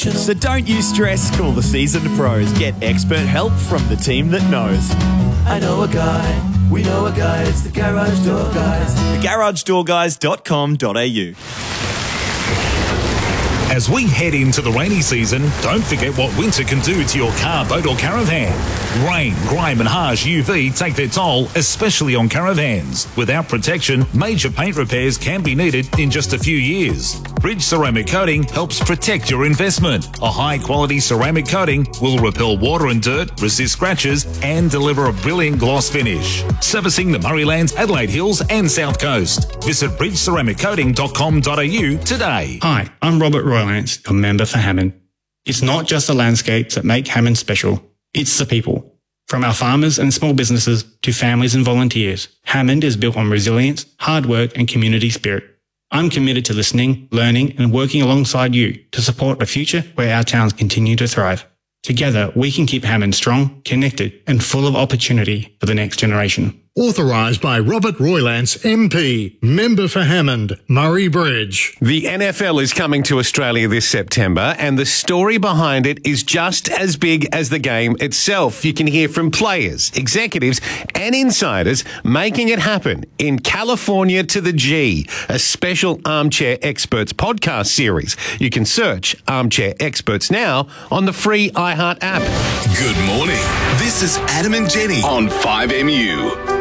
So don't you stress, call the seasoned pros. Get expert help from the team that knows. I know a guy, we know a guy, it's the Garage Door Guys. TheGarageDoorGuys.com.au. As we head into the rainy season, don't forget what winter can do to your car, boat or caravan. Rain, grime and harsh UV take their toll, especially on caravans. Without protection, major paint repairs can be needed in just a few years. Bridge Ceramic Coating helps protect your investment. A high-quality ceramic coating will repel water and dirt, resist scratches and deliver a brilliant gloss finish. Servicing the Murraylands, Adelaide Hills and South Coast. Visit bridgeceramiccoating.com.au today. Hi, I'm Robert Roylance, your member for Hammond. It's not just the landscapes that make Hammond special, it's the people. From our farmers and small businesses to families and volunteers, Hammond is built on resilience, hard work and community spirit. I'm committed to listening, learning and working alongside you to support a future where our towns continue to thrive. Together, we can keep Hammond strong, connected and full of opportunity for the next generation. Authorised by Robert Roylance, MP, member for Hammond, Murray Bridge. The NFL is coming to Australia this September, and the story behind it is just as big as the game itself. You can hear from players, executives, and insiders making it happen in California to the G, a special Armchair Experts podcast series. You can search Armchair Experts now on the free iHeart app. Good morning. This is Adam and Jenny on 5MU.